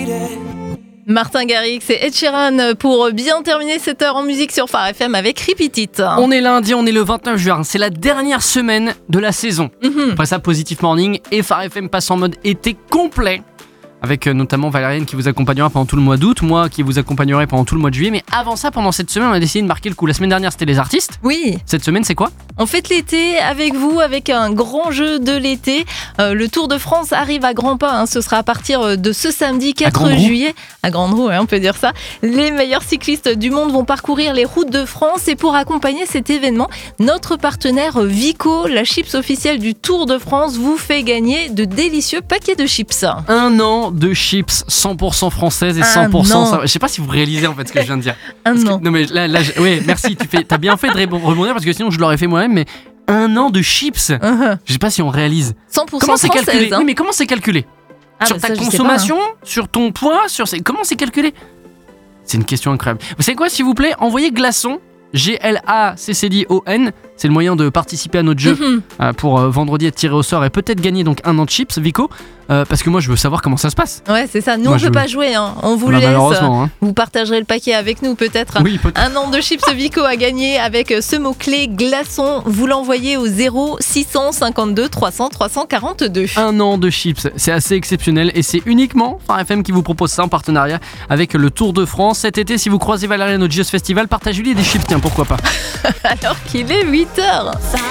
Martin Garrix et Ed Sheeran pour bien terminer cette heure en musique sur Phare FM avec Repeat It. On est lundi, on est le 29 juin, c'est la dernière semaine de la saison. Après ça, Positive Morning et Phare FM passe en mode été complet. Avec notamment Valériane qui vous accompagnera pendant tout le mois d'août, moi qui vous accompagnerai pendant tout le mois de juillet. Mais avant ça, pendant cette semaine, on a décidé de marquer le coup. La semaine dernière, c'était les artistes. Oui. Cette semaine, c'est quoi ? On fête l'été avec vous, avec un grand jeu de l'été. Le Tour de France arrive à grands pas. Ce sera à partir de ce samedi 4 juillet. À grande roue, on peut dire ça. Les meilleurs cyclistes du monde vont parcourir les routes de France. Et pour accompagner cet événement, notre partenaire Vico, la chips officielle du Tour de France, vous fait gagner de délicieux paquets de chips. Un an de chips 100% françaises et 100%... Je sais pas si vous réalisez en fait ce que je viens de dire. Non mais là oui, merci, t'as bien fait de rebondir parce que sinon je l'aurais fait moi-même, mais un an de chips, je sais pas si on réalise. 100% comment c'est calculé française, Oui, mais comment c'est calculé sur ta consommation, sur ton poids, comment c'est calculé? C'est une question incroyable. Vous savez quoi, s'il vous plaît, envoyez glaçon, GLACCDON, c'est le moyen de participer à notre jeu pour vendredi être tiré au sort et peut-être gagner donc un an de chips, Vico, parce que moi je veux savoir comment ça se passe. Ouais, c'est ça, nous on peut pas jouer, on vous le laisse, vous partagerez le paquet avec nous peut-être. Oui, peut-être. Un an de chips Vico à gagner avec ce mot-clé glaçon, vous l'envoyez au 0652 300 342. Un an de chips, c'est assez exceptionnel et c'est uniquement Phare FM qui vous propose ça en partenariat avec le Tour de France. Cet été, si vous croisez Valériane au Just Festival, partagez-lui des chips, tiens, pourquoi pas. Alors qu'il est 8h.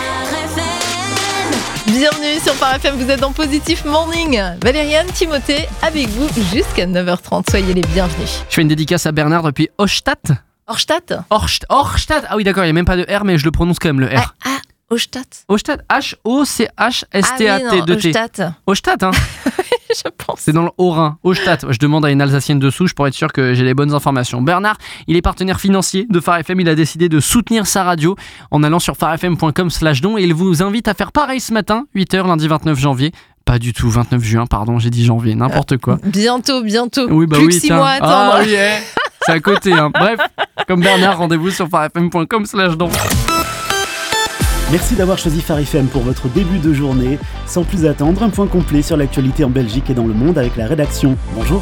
Bienvenue sur Phare FM, vous êtes dans Positive Morning. Valériane, Timothée, avec vous jusqu'à 9h30, soyez les bienvenus. Je fais une dédicace à Bernard depuis Hochstadt. Hochstadt. Ah oui d'accord, il n'y a même pas de R mais je le prononce quand même le R. Hochstadt. Hochstadt, H-O-C-H-S-T-A-T-2-T. Hochstadt. Hochstadt, hein. Je pense. C'est dans le Haut-Rhin, Hochstadt. Je demande à une Alsacienne dessous, je pourrais être sûr que j'ai les bonnes informations. Bernard, il est partenaire financier de Phare FM. Il a décidé de soutenir sa radio en allant sur pharefm.com/don et il vous invite à faire pareil ce matin, 8h, lundi 29 janvier. Pas du tout, 29 juin, pardon, j'ai dit janvier, n'importe quoi. Bientôt. Oui, Plus que 6 mois à attendre. Ah oui, c'est à côté, hein. Bref, comme Bernard, rendez-vous sur pharefm.com/don. Merci d'avoir choisi Phare FM pour votre début de journée. Sans plus attendre, un point complet sur l'actualité en Belgique et dans le monde avec la rédaction. Bonjour.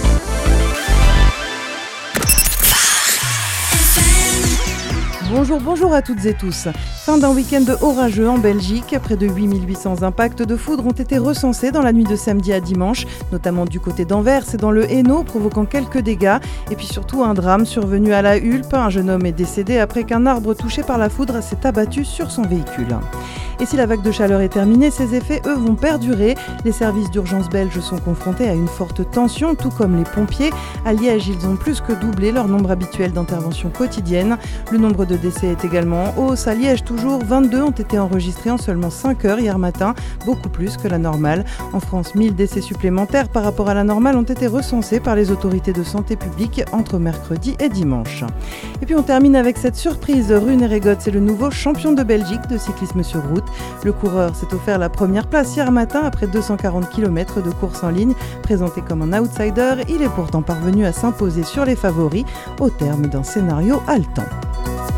Bonjour à toutes et tous. Fin d'un week-end orageux en Belgique. Près de 8800 impacts de foudre ont été recensés dans la nuit de samedi à dimanche, notamment du côté d'Anvers et dans le Hainaut, provoquant quelques dégâts. Et puis surtout un drame survenu à la Hulpe. Un jeune homme est décédé après qu'un arbre touché par la foudre s'est abattu sur son véhicule. Et si la vague de chaleur est terminée, ses effets, eux, vont perdurer. Les services d'urgence belges sont confrontés à une forte tension, tout comme les pompiers. À Liège, ils ont plus que doublé leur nombre habituel d'interventions quotidiennes. Le nombre de décès est également en hausse. À Liège, toujours, 22 ont été enregistrés en seulement 5 heures hier matin, beaucoup plus que la normale. En France, 1000 décès supplémentaires par rapport à la normale ont été recensés par les autorités de santé publique entre mercredi et dimanche. Et puis on termine avec cette surprise. Rune Eregot, c'est le nouveau champion de Belgique de cyclisme sur route. Le coureur s'est offert la première place hier matin après 240 km de course en ligne. Présenté comme un outsider, il est pourtant parvenu à s'imposer sur les favoris au terme d'un scénario haletant.